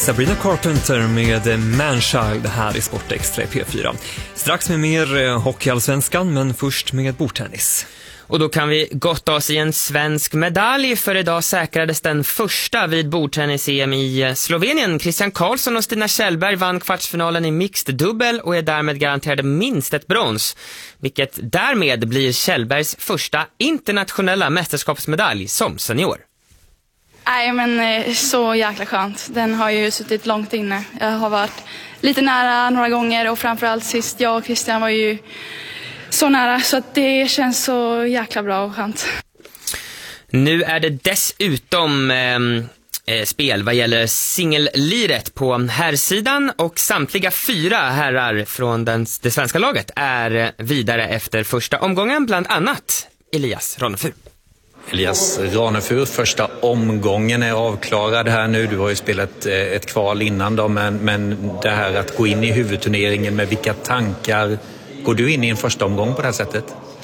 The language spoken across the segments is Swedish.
Sabrina Carpenter med Manchild här i Sportextra i P4. Strax med mer hockeyallsvenskan, men först med bordtennis. Och då kan vi gotta oss i en svensk medalj, för idag säkrades den första vid bordtennis-EM i Slovenien. Christian Karlsson och Stina Kjellberg vann kvartsfinalen i mixed dubbel och är därmed garanterade minst ett brons, vilket därmed blir Kjellbergs första internationella mästerskapsmedalj som senior. Nej, men så jäkla skönt. Den har ju suttit långt inne. Jag har varit lite nära några gånger och framförallt sist jag och Christian var ju så nära, så att det känns så jäkla bra och skönt. Nu är det dessutom spel vad gäller singelliret på herrsidan, och samtliga 4 herrar från det svenska laget är vidare efter första omgången, bland annat Elias Ronnefur. Elias Ronnefur, första omgången är avklarad här nu. Du har ju spelat ett kval innan då, men det här att gå in i huvudturneringen, med vilka tankar går du in i en första omgång på det här sättet?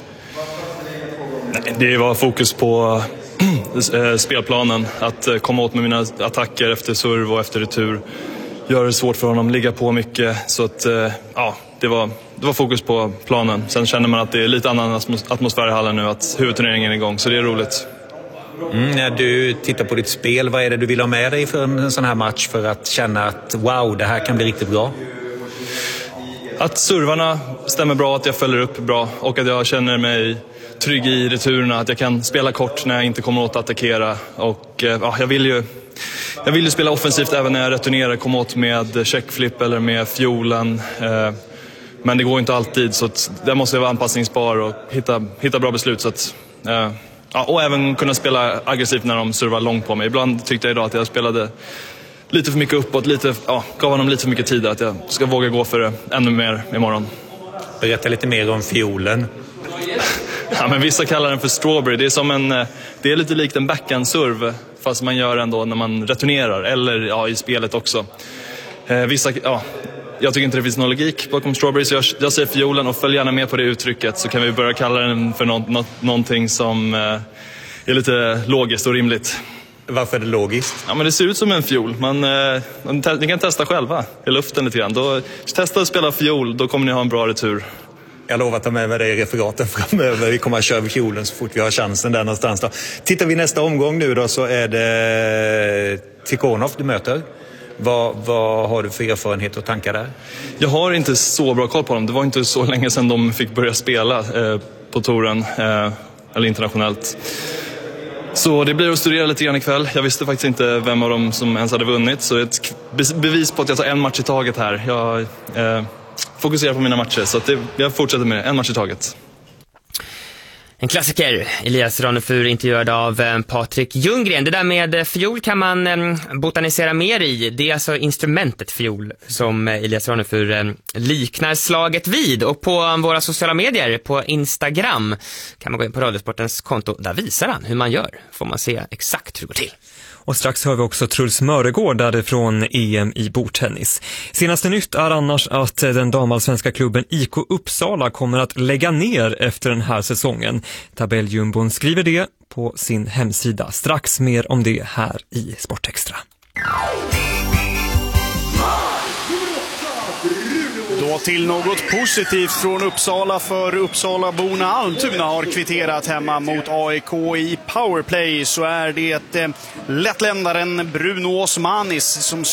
Det var fokus på spelplanen, att komma åt med mina attacker efter serv och efter retur. Gör det svårt för honom, ligga på mycket, så att ja, det var fokus på planen. Sen känner man att det är lite annan atmosfär i hallen nu, att huvudturneringen är igång, så det är roligt. När du tittar på ditt spel, vad är det du vill ha med dig för en sån här match för att känna att wow, det här kan bli riktigt bra? Att servarna stämmer bra, att jag följer upp bra och att jag känner mig trygg i returerna, att jag kan spela kort när jag inte kommer åt att attackera. Och ja, jag vill ju spela offensivt även när jag returnerar, komma åt med checkflip eller med fiolen. Men det går inte alltid, så att där måste jag vara anpassningsbar och hitta bra beslut. Så att, ja, och även kunna spela aggressivt när de servar långt på mig. Ibland tyckte jag idag att jag spelade lite för mycket uppåt, gav honom lite för mycket tid, att jag ska våga gå för det ännu mer imorgon. Berätta lite mer om fiolen. Ja, men vissa kallar den för strawberry. Det är lite likt en backhand-serv, fast man gör ändå när man returnerar, eller ja, i spelet också. Jag tycker inte det finns någon logik bakom strawberry, så jag säger fiolen och följ gärna med på det uttrycket, så kan vi börja kalla den för någonting som är lite logiskt och rimligt. Varför är det logiskt? Ja, men det ser ut som en fiol. Ni kan testa själva i luften lite grann. Testa att spela fiol, då kommer ni ha en bra retur. Jag lovar att ta med dig i referaten framöver. Vi kommer att köra fiolen så fort vi har chansen där någonstans då. Tittar vi nästa omgång nu då, så är det Tikhonov du möter. Vad har du för erfarenhet och tankar där? Jag har inte så bra koll på dem. Det var inte så länge sedan de fick börja spela på touren eller internationellt. Så det blir att studera lite grann ikväll. Jag visste faktiskt inte vem av dem som ens hade vunnit, så ett bevis på att jag tar en match i taget här. Jag fokuserar på mina matcher, så att jag fortsätter med en match i taget. En klassiker, Elias Ronnefur intervjuad av Patrik Ljunggren. Det där med fiol kan man botanisera mer i. Det är alltså instrumentet fiol som Elias Ronnefur liknar slaget vid. Och på våra sociala medier, på Instagram, kan man gå in på Radiosportens konto. Där visar han hur man gör. Får man se exakt hur det går till. Och strax hör vi också Truls Mörregård därifrån EM i bordtennis. Senaste nytt är annars att den damallsvenska klubben IK Uppsala kommer att lägga ner efter den här säsongen. Tabelljumbon skriver det på sin hemsida. Strax mer om det här i Sportextra. Då till något positivt från Uppsala, för Uppsalaborna. Almtuna har kvitterat hemma mot AIK i powerplay. Så är det lättländaren Bruno Osmanis som